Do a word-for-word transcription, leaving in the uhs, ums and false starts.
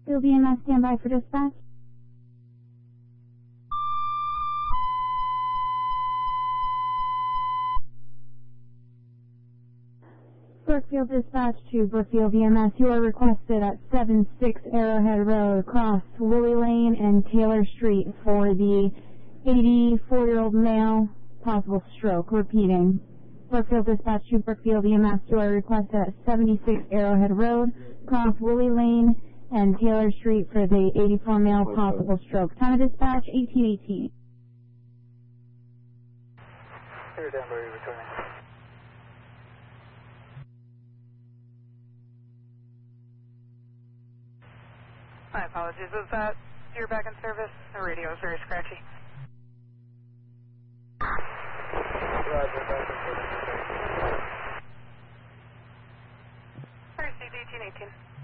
Brookfield E M S, stand by for dispatch. Brookfield dispatch to Brookfield E M S. You are requested at seven six Arrowhead Road, across Willie Lane and Taylor Street for the eighty-four-year-old male, possible stroke. Repeating. Brookfield dispatch to Brookfield E M S. You are requested at seventy-six Arrowhead Road, across Willie Lane and Taylor Street for the eighty-four male, possible stroke. Time of dispatch, eighteen eighteen. Here, Danbury, returning. My apologies. Is that you're back in service? The radio is very scratchy. Roger, back in service. Received eighteen eighteen.